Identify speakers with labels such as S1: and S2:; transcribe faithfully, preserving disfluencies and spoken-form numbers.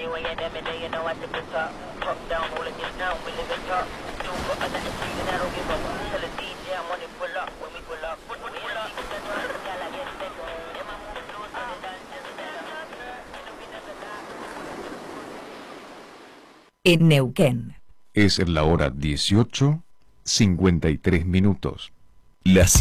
S1: En Neuquén.
S2: Es la hora dieciocho, cincuenta y tres minutos. Las